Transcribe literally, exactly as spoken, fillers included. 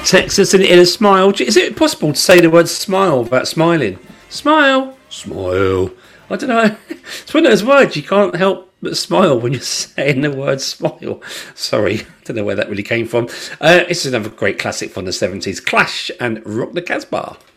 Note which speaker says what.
Speaker 1: Texas in, in a smile. Is it possible to say the word smile without smiling? Smile, smile. I don't know. It's one of those words you can't help but smile when you're saying the word smile. Sorry, I don't know where that really came from. Uh, it's another great classic from the seventies. Clash and Rock the Casbah.